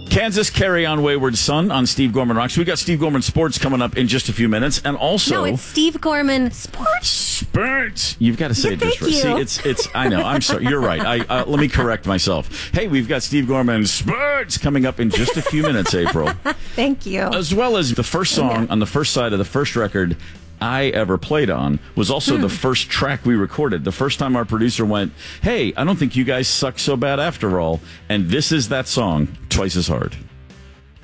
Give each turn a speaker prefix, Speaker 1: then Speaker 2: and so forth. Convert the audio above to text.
Speaker 1: Kansas Carry On Wayward Son on Steve Gorman Rocks. We got Steve Gorman Sports coming up in just a few minutes, and also
Speaker 2: No, it's Steve Gorman Sports.
Speaker 1: Sports. You've got to say it just right.
Speaker 2: Thank you.
Speaker 1: See, it's. I know. I'm sorry. You're right. Let me correct myself. Hey, we've got Steve Gorman Sports coming up in just a few minutes, April.
Speaker 2: Thank you.
Speaker 1: As well as the first song on the first side of the first record I ever played on was also the first track we recorded. The first time our producer went, hey, I don't think you guys suck so bad after all. And this is that song, Twice as Hard.